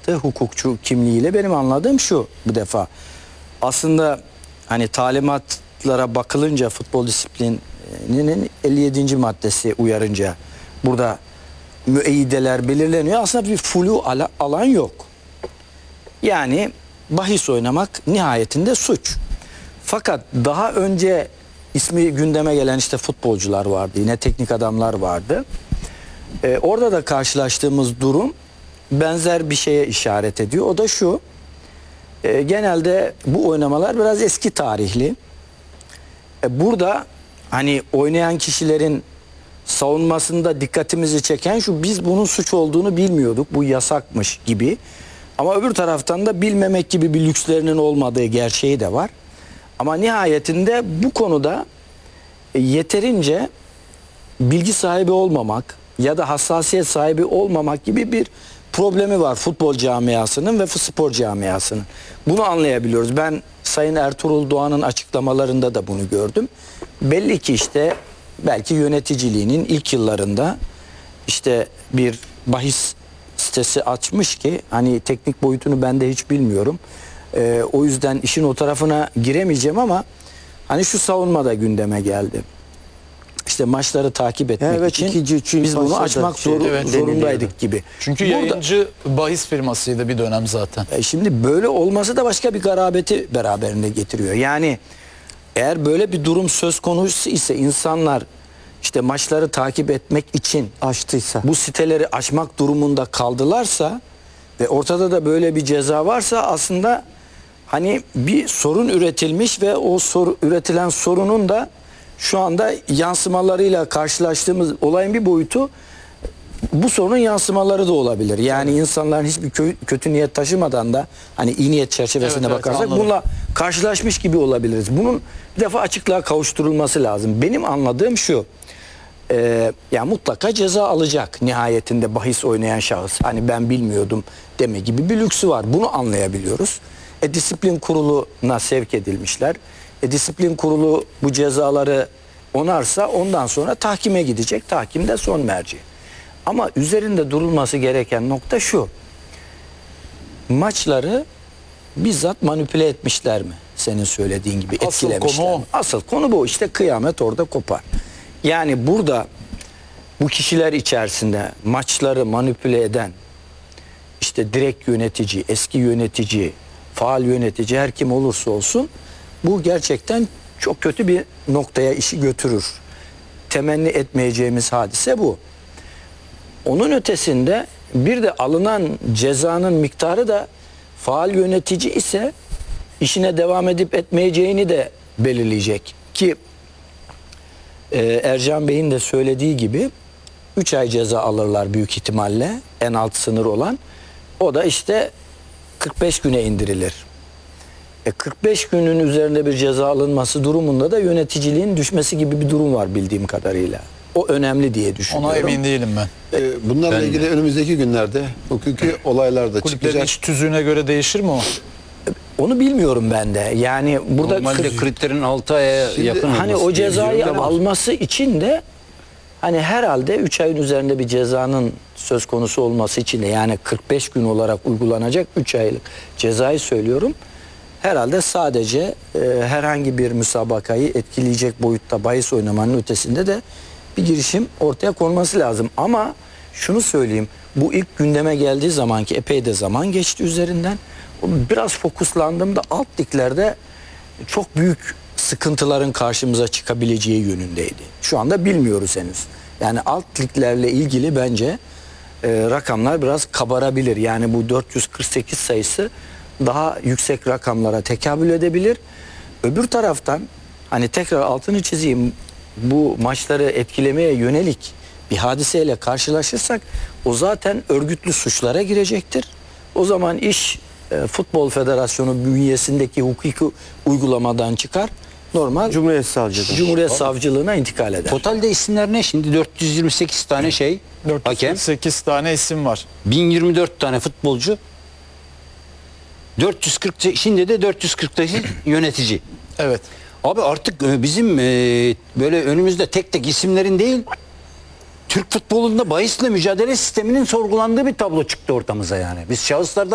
yaptı hukukçu kimliğiyle. Benim anladığım şu bu defa. Aslında hani talimatlara bakılınca futbol disiplininin 57. maddesi uyarınca burada müeyyideler belirleniyor. Aslında bir flu alan yok. Yani bahis oynamak nihayetinde suç. Fakat daha önce ismi gündeme gelen işte futbolcular vardı. Yine teknik adamlar vardı. Orada da karşılaştığımız durum benzer bir şeye işaret ediyor. O da şu. Genelde bu oynamalar biraz eski tarihli. Burada hani oynayan kişilerin savunmasında dikkatimizi çeken şu: biz bunun suç olduğunu bilmiyorduk. Bu yasakmış gibi. Ama öbür taraftan da bilmemek gibi bir lükslerinin olmadığı gerçeği de var. Ama nihayetinde bu konuda yeterince bilgi sahibi olmamak ya da hassasiyet sahibi olmamak gibi bir problemi var futbol camiasının ve spor camiasının. Bunu anlayabiliyoruz. Ben Sayın Ertuğrul Doğan'ın açıklamalarında da bunu gördüm. Belli ki işte belki yöneticiliğinin ilk yıllarında işte bir bahis sitesi açmış ki hani teknik boyutunu ben de hiç bilmiyorum. O yüzden işin o tarafına giremeyeceğim ama hani şu savunma da gündeme geldi. İşte maçları takip etmek için ikinci, biz bunu açmak zorundaydık gibi. Çünkü yayıncı bahis firmasıydı bir dönem zaten. Şimdi böyle olması da başka bir garabeti beraberinde getiriyor. Yani eğer böyle bir durum söz konusu ise insanlar işte maçları takip etmek için açtıysa, bu siteleri açmak durumunda kaldılarsa ve ortada da böyle bir ceza varsa aslında hani bir sorun üretilmiş ve o üretilen sorunun da şu anda yansımalarıyla karşılaştığımız olayın bir boyutu bu sorunun yansımaları da olabilir. Yani insanların hiçbir kötü niyet taşımadan da hani iyi niyet çerçevesinde bakarsak anladım. bununla karşılaşmış gibi olabiliriz. Bunun bir defa açıklığa kavuşturulması lazım. Benim anladığım şu: yani mutlaka ceza alacak nihayetinde bahis oynayan şahıs. Hani ben bilmiyordum deme gibi bir lüksü var. Bunu anlayabiliyoruz. Disiplin kuruluna sevk edilmişler. Disiplin kurulu bu cezaları onarsa ondan sonra tahkime gidecek. Tahkim de son merci. Ama üzerinde durulması gereken nokta şu: maçları bizzat manipüle etmişler mi? Senin söylediğin gibi Asıl etkilemişler konu o. mi? Asıl konu bu. İşte kıyamet orada kopar. Yani burada bu kişiler içerisinde maçları manipüle eden işte direkt yönetici, eski yönetici, faal yönetici, her kim olursa olsun bu gerçekten çok kötü bir noktaya işi götürür. Temenni etmeyeceğimiz hadise bu. Onun ötesinde bir de alınan cezanın miktarı da faal yönetici ise işine devam edip etmeyeceğini de belirleyecek. Ki Ercan Bey'in de söylediği gibi 3 ay ceza alırlar büyük ihtimalle, en alt sınır olan. O da işte 45 güne indirilir. 45 günün üzerinde bir ceza alınması durumunda da yöneticiliğin düşmesi gibi bir durum var bildiğim kadarıyla. O önemli diye düşünüyorum. Ona emin değilim ben. Bunlarla ilgili önümüzdeki günlerde hukuki olaylarda Kulüplerin çıkacak. iç tüzüğüne göre değişir mi o? Onu bilmiyorum ben de. Yani burada normalde kriterin 6 aya yakın hani olması o cezayı gerekiyor ama alması için de hani herhalde 3 ayın üzerinde bir cezanın söz konusu olması için de, yani 45 gün olarak uygulanacak 3 aylık cezayı söylüyorum. Herhalde sadece herhangi bir müsabakayı etkileyecek boyutta bahis oynamanın ötesinde de bir girişim ortaya konması lazım. Ama şunu söyleyeyim, bu ilk gündeme geldiği zaman ki epey de zaman geçti üzerinden, biraz fokuslandığımda alt liglerde çok büyük sıkıntıların karşımıza çıkabileceği yönündeydi. Şu anda bilmiyoruz henüz. Yani alt liglerle ilgili bence rakamlar biraz kabarabilir. Yani bu 448 sayısı daha yüksek rakamlara tekabül edebilir. Öbür taraftan hani tekrar altını çizeyim, bu maçları etkilemeye yönelik bir hadiseyle karşılaşırsak o zaten örgütlü suçlara girecektir. O zaman iş Futbol Federasyonu bünyesindeki hukuki uygulamadan çıkar. Normal Cumhuriyet Savcılığına intikal eder. totalde isimler ne şimdi? 428 tane hakem, 448 tane isim var. 1024 tane futbolcu, 440 şimdi de 448 yönetici. Evet. Abi artık bizim böyle önümüzde tek tek isimlerin değil, Türk futbolunda bahisle mücadele sisteminin sorgulandığı bir tablo çıktı ortamıza yani. Biz şahıslardan